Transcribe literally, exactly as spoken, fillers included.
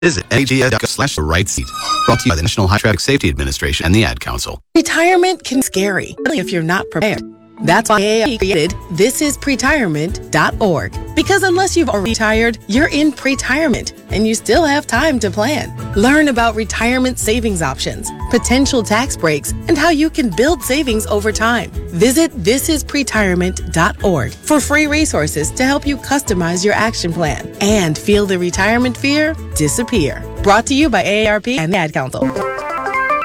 Visit A G S slash the right seat. Brought to you by the National High Traffic Safety Administration and the Ad Council. Retirement can be scary if you're not prepared. That's why A A R P created this is pretirement dot org. Because unless you've already retired, you're in pretirement and you still have time to plan. Learn about retirement savings options, potential tax breaks, and how you can build savings over time. Visit this is pretirement dot org for free resources to help you customize your action plan and feel the retirement fear disappear. Brought to you by A A R P and the Ad Council.